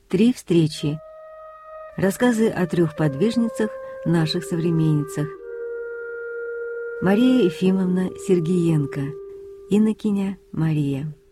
3 встречи. Рассказы о 3 подвижницах, наших современницах. Мария Ефимовна Сергиенко, инокиня Мария.